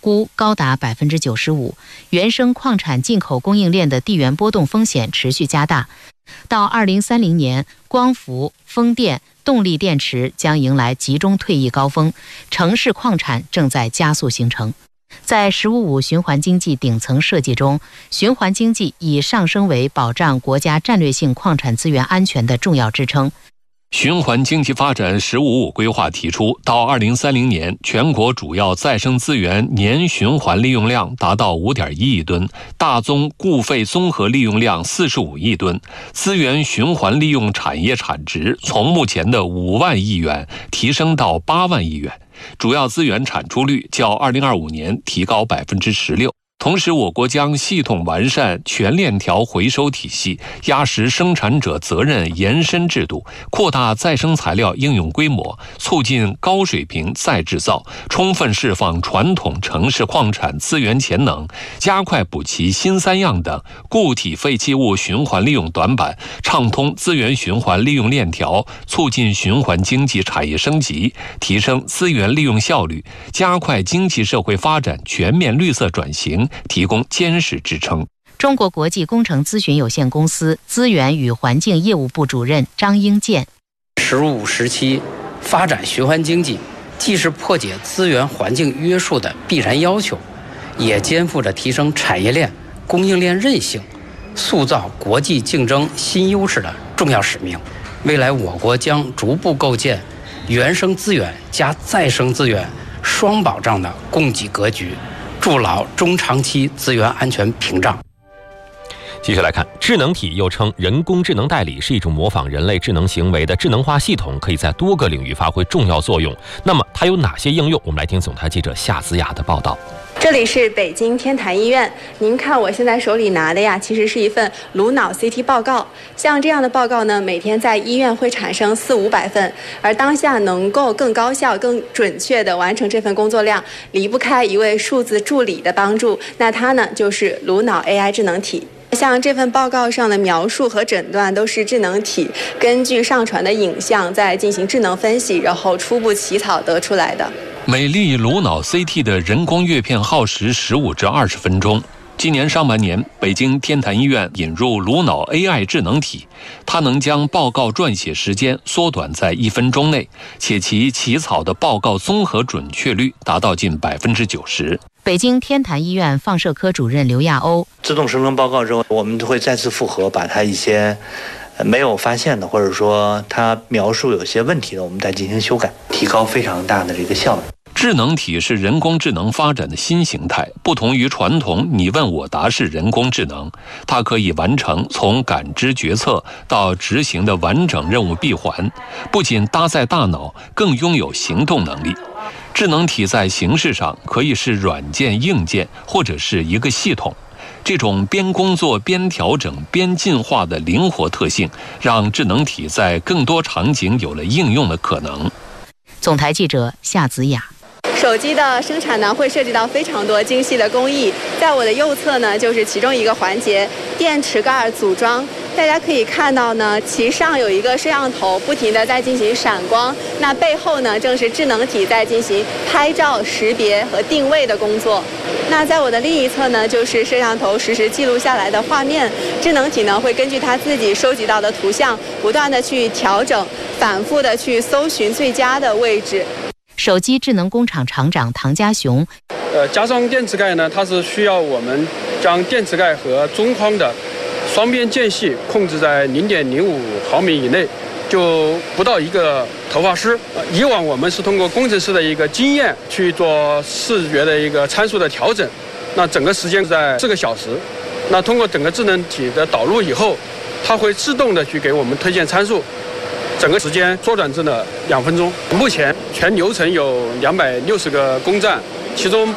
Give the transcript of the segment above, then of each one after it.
估高达 95%， 原生矿产进口供应链的地缘波动风险持续加大。到2030年，光伏、风电、动力电池将迎来集中退役高峰，城市矿产正在加速形成。在“十五五”循环经济顶层设计中，循环经济已上升为保障国家战略性矿产资源安全的重要支撑。 循环经济发展“十五五”规划提出，到2030年，全国主要再生资源年循环利用量达到5.1亿吨，大宗固废综合利用量45亿吨，资源循环利用产业产值从目前的5万亿元提升到8万亿元，主要资源产出率较2025年提高16%。同时，我国将系统完善全链条回收体系，压实生产者责任延伸制度，扩大再生材料应用规模，促进高水平再制造，充分释放传统城市矿产资源潜能，加快补齐新三样等固体废弃物循环利用短板，畅通资源循环利用链条，促进循环经济产业升级，提升资源利用效率，加快经济社会发展全面绿色转型，提供坚实支撑。 中国国际工程咨询有限公司资源与环境业务部主任张英健 ，“15时期发展循环经济，既是破解资源环境约束的必然要求，也肩负着提升产业链、供应链韧性，塑造国际竞争新优势的重要使命。未来我国将逐步构建原生资源加再生资源双保障的供给格局，筑牢中长期资源安全屏障。 继续来看，智能体又称人工智能代理，是一种模仿人类智能行为的智能化系统，可以在多个领域发挥重要作用。那么它有哪些应用？我们来听总台记者夏子雅的报道。 这里是北京天坛医院，您看我现在手里拿的呀，其实是一份颅脑 CT 报告。像这样的报告呢，每天在医院会产生400-500份，而当下能够更高效、更准确地完成这份工作量，离不开一位数字助理的帮助。那它呢，就是颅脑 AI 智能体。像这份报告上的描述和诊断都是智能体根据上传的影像再进行智能分析，然后初步起草得出来的。 每例颅脑 CT 的人工阅片耗时15至20分钟。今年上半年，北京天坛医院引入颅脑 AI 智能体，它能将报告撰写时间缩短在1分钟内，且其起草的报告综合准确率达到近90%。 北京天坛医院放射科主任刘亚欧， 自动生成报告之后，我们会再次复核，把它一些没有发现的，或者说它描述有些问题的，我们再进行修改，提高非常大的这个效率。 智能体是人工智能发展的新形态，不同于传统你问我答式人工智能，它可以完成从感知决策到执行的完整任务闭环，不仅搭载大脑，更拥有行动能力。智能体在形式上可以是软件、硬件，或者是一个系统。这种边工作边调整边进化的灵活特性，让智能体在更多场景有了应用的可能。 总台记者夏子雅。 手机的生产呢，会涉及到非常多精细的工艺。在我的右侧呢，就是其中一个环节——电池盖组装。大家可以看到呢，其上有一个摄像头，不停地在进行闪光。那背后呢，正是智能体在进行拍照、识别和定位的工作。那在我的另一侧呢，就是摄像头实时记录下来的画面。智能体呢，会根据它自己收集到的图像，不断地去调整，反复地去搜寻最佳的位置。 手机智能工厂厂长唐家雄， 加装电池盖呢，它是需要我们将电池盖和中框的双边间隙控制在0.05毫米以内，就不到一个头发丝。以往我们是通过工程师的一个经验去做视觉的一个参数的调整，那整个时间在4个小时。那通过整个智能体的导入以后，它会自动的去给我们推荐参数。整个时间缩短至了2分钟。目前全流程有260个工站，其中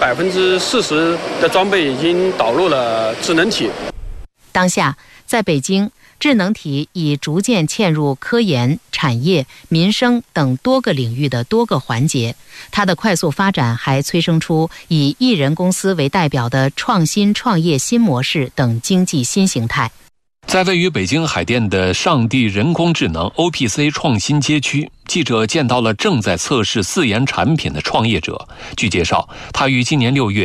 40%的装备已经导入了智能体。 当下，在北京，智能体已逐渐嵌入科研、产业、民生等多个领域的多个环节。它的快速发展还催生出以一人公司为代表的创新创业新模式等经济新形态。 在位于北京海淀的上地人工智能 OPC 创新街区，记者见到了正在测试自研产品的创业者。据介绍，他于今年6月